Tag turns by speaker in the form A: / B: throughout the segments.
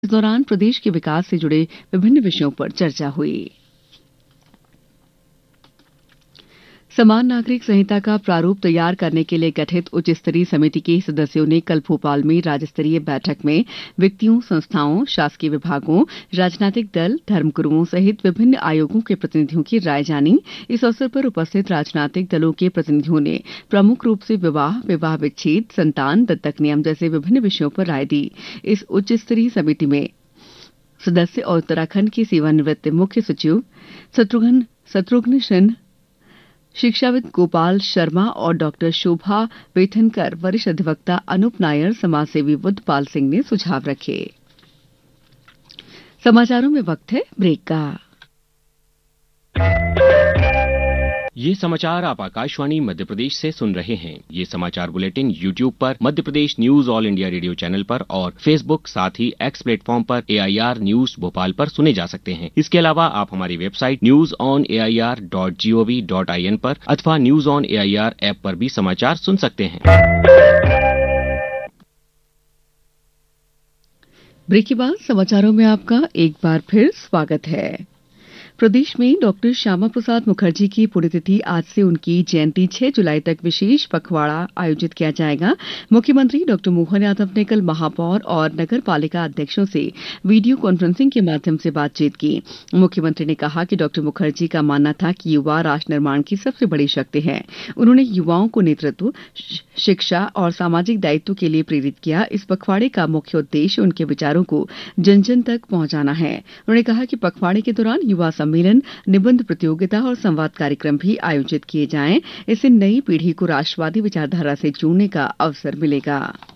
A: इस दौरान प्रदेश के विकास से जुड़े विभिन्न विषयों पर चर्चा हुई। समान नागरिक संहिता का प्रारूप तैयार करने के लिए गठित उच्च स्तरीय समिति के सदस्यों ने कल भोपाल में राज्य स्तरीय बैठक में व्यक्तियों, संस्थाओं, शासकीय विभागों, राजनीतिक दल, धर्मगुरुओं सहित विभिन्न आयोगों के प्रतिनिधियों की राय जानी। इस अवसर पर उपस्थित राजनीतिक दलों के प्रतिनिधियों ने प्रमुख रूप से विवाह विच्छेद, संतान, दत्तक नियम जैसे विभिन्न विषयों पर राय दी। इस उच्च स्तरीय समिति में सदस्य और उत्तराखंड के सेवानिवृत्त मुख्य सचिव शत्रुघ्न सिन्हा, शिक्षाविद गोपाल शर्मा और डॉक्टर शोभा वेठनकर, वरिष्ठ अधिवक्ता अनूप नायर, समाजसेवी बुद्धपाल सिंह ने सुझाव रखे। समाचारों में वक्त है ब्रेक का।
B: ये समाचार आप आकाशवाणी मध्य प्रदेश से सुन रहे हैं। ये समाचार बुलेटिन YouTube पर, Madhya Pradesh news all India radio channel पर और Facebook साथ ही X प्लेटफॉर्म पर AIR न्यूज भोपाल पर सुने जा सकते हैं। इसके अलावा आप हमारी वेबसाइट newsonair.gov.in पर अथवा न्यूज ऑन AIR ऐप पर भी समाचार सुन सकते हैं।
A: ब्रेक के बाद समाचारों में आपका एक बार फिर स्वागत है। प्रदेश में डॉक्टर श्यामा प्रसाद मुखर्जी की पुण्यतिथि आज से उनकी जयंती 6 जुलाई तक विशेष पखवाड़ा आयोजित किया जाएगा। मुख्यमंत्री डॉक्टर मोहन यादव ने कल महापौर और नगर पालिका अध्यक्षों से वीडियो कॉन्फ्रेंसिंग के माध्यम से बातचीत की। मुख्यमंत्री ने कहा कि डॉक्टर मुखर्जी का मानना था कि युवा राष्ट्र निर्माण की सबसे बड़ी शक्ति है। उन्होंने युवाओं को नेतृत्व, शिक्षा और सामाजिक दायित्व के लिए प्रेरित किया। इस पखवाड़े का मुख्य उद्देश्य उनके विचारों को जन जन तक पहुंचाना है। उन्होंने कहा कि पखवाड़े के दौरान युवा सम्मेलन, निबंध प्रतियोगिता और संवाद कार्यक्रम भी आयोजित किए जाएं। इससे नई पीढ़ी को राष्ट्रवादी विचारधारा से जोड़ने का अवसर मिलेगा।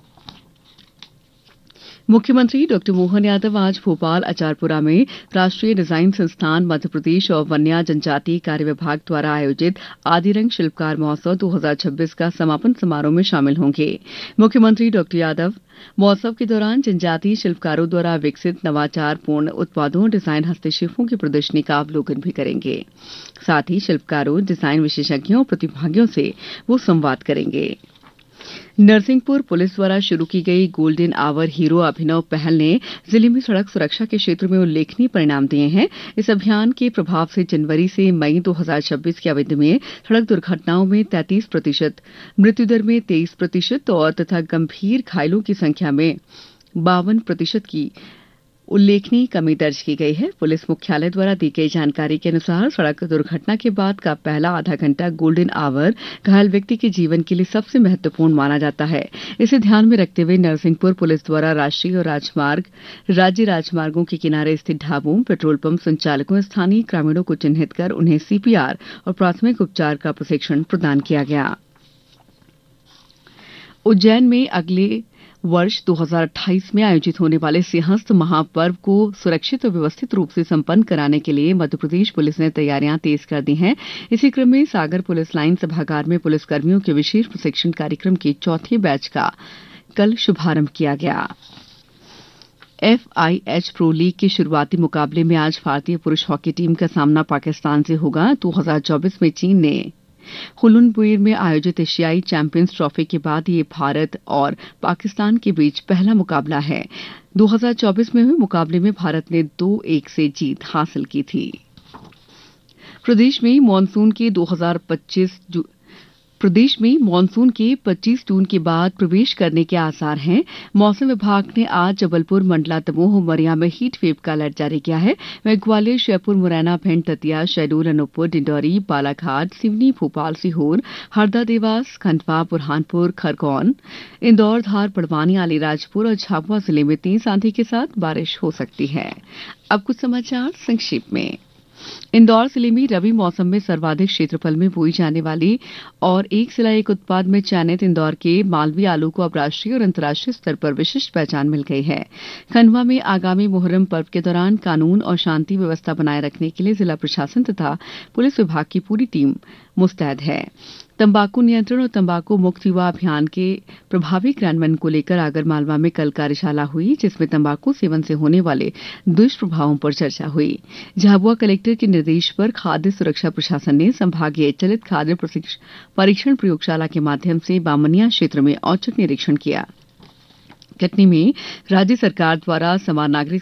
A: मुख्यमंत्री डॉक्टर मोहन यादव आज भोपाल अचारपुरा में राष्ट्रीय डिजाइन संस्थान मध्य प्रदेश और वन्या जनजातीय कार्य विभाग द्वारा आयोजित आदिरंग शिल्पकार महोत्सव 2026 का समापन समारोह में शामिल होंगे। मुख्यमंत्री डॉक्टर यादव महोत्सव के दौरान जनजातीय शिल्पकारों द्वारा विकसित नवाचारपूर्ण उत्पादों, डिजाइन हस्तशिल्पों की प्रदर्शनी का अवलोकन भी करेंगे। साथ ही शिल्पकारों, डिजाइन विशेषज्ञों और प्रतिभागियों से वो संवाद करेंगे। नरसिंहपुर पुलिस द्वारा शुरू की गई गोल्डन आवर हीरो अभिनव पहल ने जिले में सड़क सुरक्षा के क्षेत्र में उल्लेखनीय परिणाम दिए हैं। इस अभियान के प्रभाव से जनवरी से मई 2026 की अवधि में सड़क दुर्घटनाओं में 33%, मृत्युदर में 23% और तथा गंभीर घायलों की संख्या में 52% की उल्लेखनीय कमी दर्ज की गई है। पुलिस मुख्यालय द्वारा दी गई जानकारी के अनुसार सड़क दुर्घटना के बाद का पहला आधा घंटा गोल्डन आवर घायल व्यक्ति के जीवन के लिए सबसे महत्वपूर्ण माना जाता है। इसे ध्यान में रखते हुए नरसिंहपुर पुलिस द्वारा राष्ट्रीय और राज्य राजमार्गों के किनारे स्थित ढाबों, पेट्रोल पंप संचालकों, स्थानीय ग्रामीणों को चिन्हित कर उन्हें CPR और प्राथमिक उपचार का प्रशिक्षण प्रदान किया गया। उज्जैन में अगले वर्ष 2028 में आयोजित होने वाले सिंहस्थ महापर्व को सुरक्षित और व्यवस्थित रूप से संपन्न कराने के लिए मध्य प्रदेश पुलिस ने तैयारियां तेज कर दी हैं। इसी क्रम में सागर पुलिस लाइन सभागार में पुलिसकर्मियों के विशेष प्रशिक्षण कार्यक्रम के चौथे बैच का कल शुभारंभ किया गया। FIH प्रो लीग के शुरुआती मुकाबले में आज भारतीय पुरुष हॉकी टीम का सामना पाकिस्तान से होगा। 2024 में चीन ने हुलुनबुएर में आयोजित एशियाई चैंपियंस ट्रॉफी के बाद ये भारत और पाकिस्तान के बीच पहला मुकाबला है। 2024 में हुए मुकाबले में भारत ने 2-1 से जीत हासिल की थी। प्रदेश में मानसून के 25 जून के बाद प्रवेश करने के आसार हैं। मौसम विभाग ने आज जबलपुर, मंडला, दमोह, उमरिया में हीट वेव का अलर्ट जारी किया है। वहीं ग्वालियर, श्योपुर, मुरैना, भिंड, दतिया, शहडोल, अनूपपुर, डिंडौरी, बालाघाट, सिवनी, भोपाल, सीहोर, हरदा, देवास, खंडवा, बुरहानपुर, खरगोन, इंदौर, धार, बड़वानी, अलीराजपुर और झाबुआ जिले में तेज आंधी के साथ बारिश हो सकती है। अब कुछ समाचार संक्षेप में। इंदौर जिले में रबी मौसम में सर्वाधिक क्षेत्रफल में बोई जाने वाली और एक जिला एक उत्पाद में चयनित इंदौर के मालवी आलू को अब राष्ट्रीय और अंतर्राष्ट्रीय स्तर पर विशिष्ट पहचान मिल गई है। खंडवा में आगामी मुहर्रम पर्व के दौरान कानून और शांति व्यवस्था बनाए रखने के लिए जिला प्रशासन तथा पुलिस विभाग की पूरी टीम मुस्तैद है। तंबाकू नियंत्रण और तंबाकू मुक्त युवा अभियान के प्रभावी क्रियान्वयन को लेकर आगरमालवा में कल कार्यशाला हुई, जिसमें तंबाकू सेवन से होने वाले दुष्प्रभावों पर चर्चा हुई। झाबुआ कलेक्टर के निर्देश पर खाद्य सुरक्षा प्रशासन ने संभागीय चलित खाद्य परीक्षण प्रयोगशाला के माध्यम से बामनिया क्षेत्र में औचक निरीक्षण किया। कटनी में राज्य सरकार द्वारा समान नागरिक